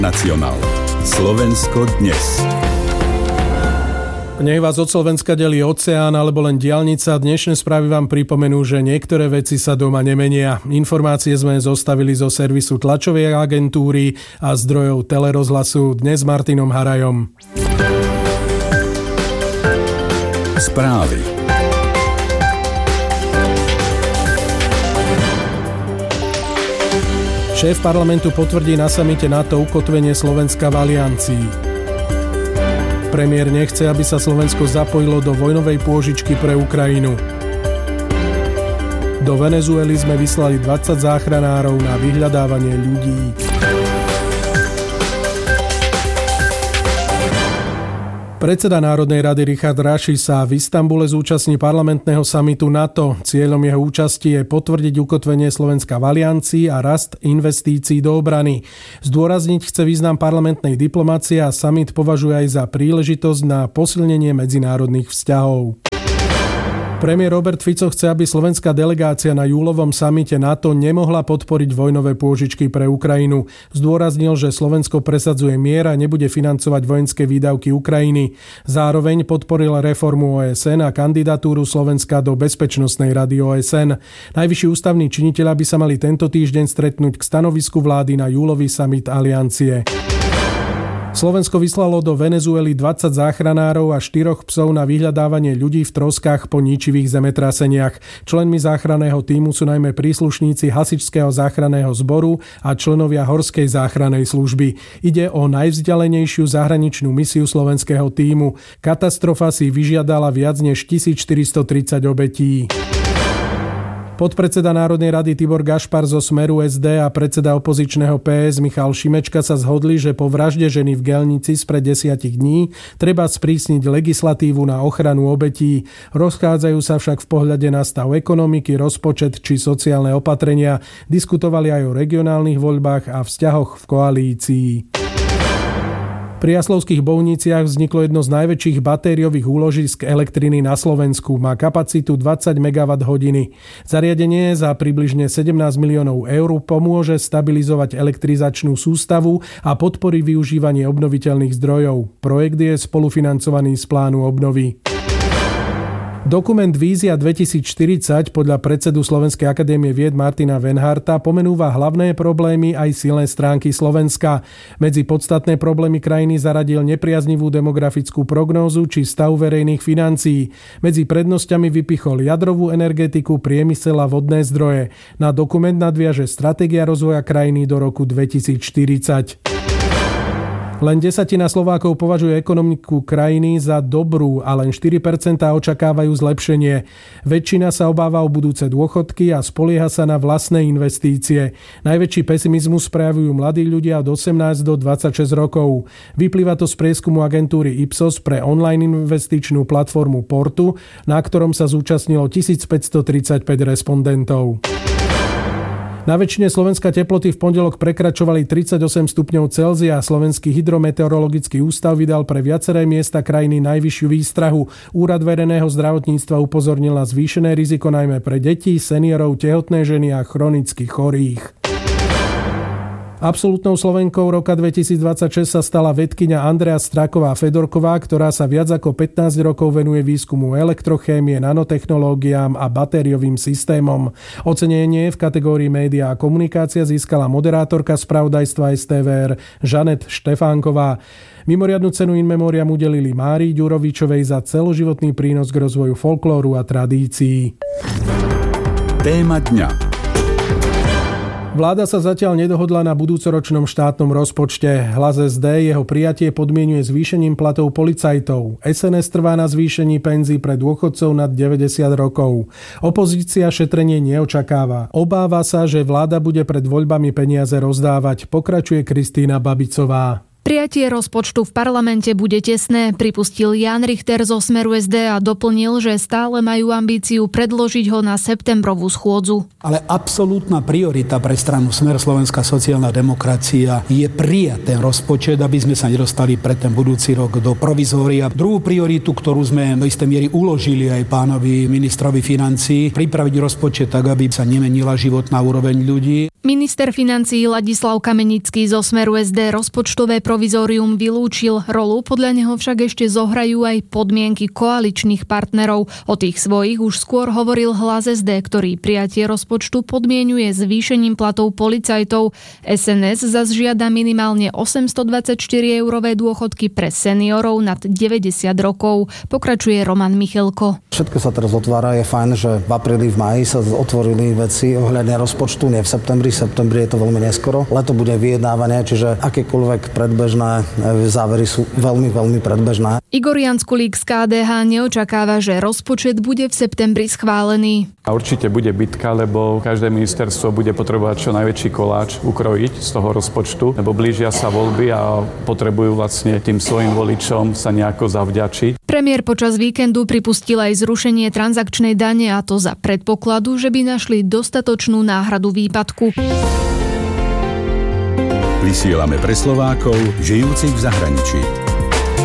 Nacionál. Slovensko dnes. Nech vás od Slovenska delí oceán alebo len diaľnica. Dnešné správy vám pripomenú, že niektoré veci sa doma nemenia. Informácie sme zostavili zo servisu tlačovej agentúry a zdrojov Telerozhlasu. Dnes s Martinom Harajom. Správy. Šéf parlamentu potvrdí na samite NATO ukotvenie Slovenska v aliancii. Premiér nechce, aby sa Slovensko zapojilo do vojnovej pôžičky pre Ukrajinu. Do Venezuely sme vyslali 20 záchranárov na vyhľadávanie ľudí. Predseda Národnej rady Richard Raši sa v Istanbule zúčastní parlamentného samitu NATO. Cieľom jeho účasti je potvrdiť ukotvenie Slovenska v aliancii a rast investícií do obrany. Zdôrazniť chce význam parlamentnej diplomácie a samit považuje aj za príležitosť na posilnenie medzinárodných vzťahov. Premiér Robert Fico chce, aby slovenská delegácia na júlovom samite NATO nemohla podporiť vojnové pôžičky pre Ukrajinu. Zdôraznil, že Slovensko presadzuje mier a nebude financovať vojenské výdavky Ukrajiny. Zároveň podporil reformu OSN a kandidatúru Slovenska do Bezpečnostnej rady OSN. Najvyšší ústavní činitelia by sa mali tento týždeň stretnúť k stanovisku vlády na júlový samit aliancie. Slovensko vyslalo do Venezuely 20 záchranárov a 4 psov na vyhľadávanie ľudí v troskách po ničivých zemetraseniach. Členmi záchranného tímu sú najmä príslušníci hasičského záchranného zboru a členovia horskej záchrannej služby. Ide o najvzdialenejšiu zahraničnú misiu slovenského tímu. Katastrofa si vyžiadala viac než 1430 obetí. Podpredseda Národnej rady Tibor Gašpar zo Smeru SD a predseda opozičného PS Michal Šimečka sa zhodli, že po vražde ženy v Gelnici spred 10 dní treba sprísniť legislatívu na ochranu obetí. Rozchádzajú sa však v pohľade na stav ekonomiky, rozpočet či sociálne opatrenia. Diskutovali aj o regionálnych voľbách a vzťahoch v koalícii. Pri Jaslovských Bohuniciach vzniklo jedno z najväčších batériových úložisk elektriny na Slovensku. Má kapacitu 20 MWh. Zariadenie za približne 17 miliónov eur pomôže stabilizovať elektrizačnú sústavu a podporí využívanie obnoviteľných zdrojov. Projekt je spolufinancovaný z plánu obnovy. Dokument Vízia 2040 podľa predsedu Slovenskej akadémie vied Martina Venharta pomenúva hlavné problémy aj silné stránky Slovenska. Medzi podstatné problémy krajiny zaradil nepriaznivú demografickú prognózu či stav verejných financií. Medzi prednosťami vypichol jadrovú energetiku, priemysel a vodné zdroje. Na dokument nadviaže stratégia rozvoja krajiny do roku 2040. Len 10% Slovákov považuje ekonomiku krajiny za dobrú a len 4% očakávajú zlepšenie. Väčšina sa obáva o budúce dôchodky a spolieha sa na vlastné investície. Najväčší pesimizmus prejavujú mladí ľudia od 18 do 26 rokov. Vyplýva to z prieskumu agentúry Ipsos pre online investičnú platformu Portu, na ktorom sa zúčastnilo 1535 respondentov. Na väčšine Slovenska teploty v pondelok prekračovali 38 stupňov Celzia. Slovenský hydrometeorologický ústav vydal pre viaceré miesta krajiny najvyššiu výstrahu. Úrad verejného zdravotníctva upozornil na zvýšené riziko najmä pre deti, seniorov, tehotné ženy a chronicky chorých. Absolútnou Slovenkou roka 2026 sa stala vedkyňa Andrea Straková-Fedorková, ktorá sa viac ako 15 rokov venuje výskumu elektrochémie, nanotechnológiám a batériovým systémom. Ocenenie v kategórii média a komunikácia získala moderátorka spravodajstva STVR Žanet Štefánková. Mimoriadnu cenu in memoriam udelili Márii Ďurovičovej za celoživotný prínos k rozvoju folklóru a tradícií. Téma dňa. Vláda sa zatiaľ nedohodla na budúcoročnom štátnom rozpočte. Hlas SD jeho prijatie podmienuje zvýšením platov policajtov. SNS trvá na zvýšení penzií pre dôchodcov nad 90 rokov. Opozícia šetrenie neočakáva. Obáva sa, že vláda bude pred voľbami peniaze rozdávať, pokračuje Kristína Babicová. Prijatie rozpočtu v parlamente bude tesné, pripustil Ján Richter zo Smeru SD a doplnil, že stále majú ambíciu predložiť ho na septembrovú schôdzu. Ale absolútna priorita pre stranu Smer Slovenská sociálna demokracia je prijať ten rozpočet, aby sme sa nedostali pre ten budúci rok do provizória. Druhú prioritu, ktorú sme do istej miery uložili aj pánovi ministrovi financií, pripraviť rozpočet tak, aby sa nemenila životná úroveň ľudí. Minister financií Ladislav Kamenický zo Smeru SD rozpočtové provizórium vylúčil. Rolu podľa neho však ešte zohrajú aj podmienky koaličných partnerov. O tých svojich už skôr hovoril Hlas SD, ktorý prijatie rozpočtu podmienuje zvýšením platov policajtov. SNS zas žiada minimálne 824 eurové dôchodky pre seniorov nad 90 rokov. Pokračuje Roman Michelko. Všetko sa teraz otvára, je fajn, že v apríli, v máji sa otvorili veci ohľadne rozpočtu, nie v septembri. V septembri je to veľmi neskoro. Leto bude vyjednávanie, čiže akékoľvek predbežné závery sú veľmi, veľmi predbežné. Igor Janskulík z KDH neočakáva, že rozpočet bude v septembri schválený. A určite bude bitka, lebo každé ministerstvo bude potrebovať čo najväčší koláč ukrojiť z toho rozpočtu, lebo blížia sa voľby a potrebujú vlastne tým svojim voličom sa nejako zavďačiť. Premiér počas víkendu pripustil aj zrušenie transakčnej dane, a to za predpokladu, že by našli dostatočnú náhradu výpadku. Vysielame pre Slovákov žijúcich v zahraničí.